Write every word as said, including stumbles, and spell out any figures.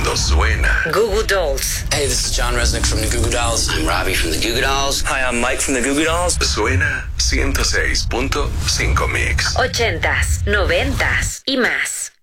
cuando suena. Goo Goo Dolls. Hey, this is John Resnick from the Goo Goo Dolls. I'm Robbie from the Goo Goo Dolls. Hi, I'm Mike from the Goo Goo Dolls. Suena ciento seis punto cinco Mix. Ochentas, noventas y más.